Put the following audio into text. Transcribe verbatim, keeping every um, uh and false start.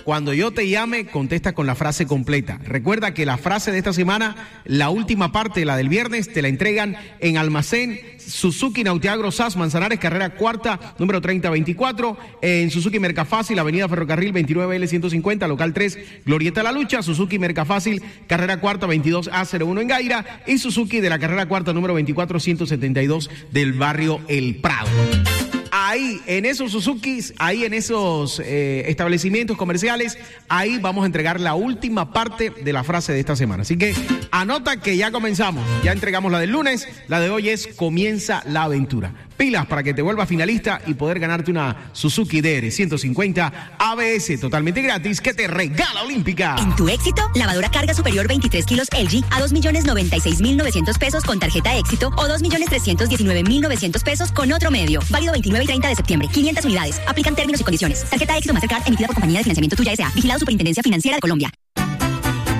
cuando yo te llame, contesta con la frase completa. Recuerda que la frase de esta semana, la última parte, la del viernes, te la entregan en Almacén Suzuki Nautiagro S A S, Manzanares, carrera cuarta, número treinta veinticuatro, en Suzuki Mercafácil, avenida Ferrocarril veintinueve L ciento cincuenta, local tres, Glorieta La Lucha, Suzuki Mercafácil, carrera cuarta veintidós A cero uno en Gaira, y Suzuki de la carrera cuarta, número veinticuatro ciento setenta y dos del barrio El Prado. Ahí, en esos Suzukis, ahí en esos eh, establecimientos comerciales, ahí vamos a entregar la última parte de la frase de esta semana. Así que anota que ya comenzamos, ya entregamos la del lunes, la de hoy es Comienza la Aventura. Pilas para que te vuelvas finalista y poder ganarte una Suzuki D R ciento cincuenta A B S totalmente gratis que te regala Olímpica. En tu éxito, lavadora carga superior veintitrés kilos L G a dos millones noventa y seis mil novecientos pesos con tarjeta éxito o dos millones trescientos diecinueve mil novecientos pesos con otro medio. Válido veintinueve y treinta de septiembre. quinientas unidades. Aplican términos y condiciones. Tarjeta éxito Mastercard emitida por Compañía de Financiamiento Tuya S A. Vigilado Superintendencia Financiera de Colombia.